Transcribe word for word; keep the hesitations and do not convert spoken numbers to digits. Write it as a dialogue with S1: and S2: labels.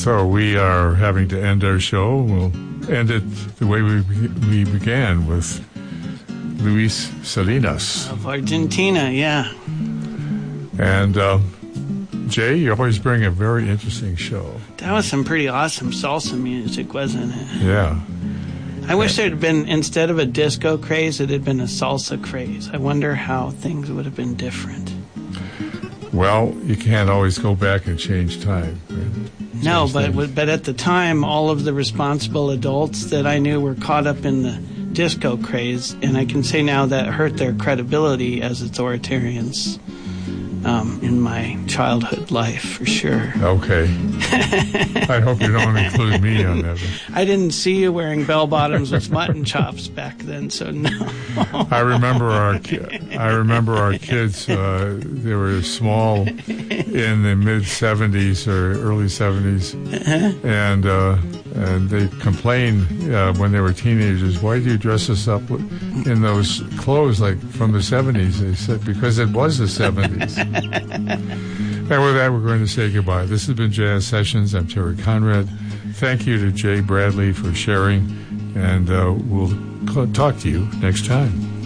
S1: So we are having to end our show. We'll end it the way we we began, with Luis Salinas.
S2: Of Argentina, yeah.
S1: And uh, Jay, you always bring a very interesting show.
S2: That was some pretty awesome salsa music, wasn't it?
S1: Yeah.
S2: I wish there had been, instead of a disco craze, it had been a salsa craze. I wonder how things would have been different.
S1: Well, you can't always go back and change time. Right?
S2: No, but but at the time, all of the responsible adults that I knew were caught up in the disco craze, and I can say now that hurt their credibility as authoritarians um, in my childhood life, for sure.
S1: Okay. I hope you don't include me on that.
S2: I didn't see you wearing bell-bottoms with mutton chops back then, so no.
S1: I remember our ki- I remember our kids. Uh, they were small in the mid seventies or early seventies, uh-huh. and uh, and they complained uh, when they were teenagers. Why do you dress us up in those clothes like from the seventies? They said because it was the seventies. And with that, we're going to say goodbye. This has been Jazz Sessions. I'm Terry Conrad. Thank you to Jay Bradley for sharing, and uh, we'll talk to you next time.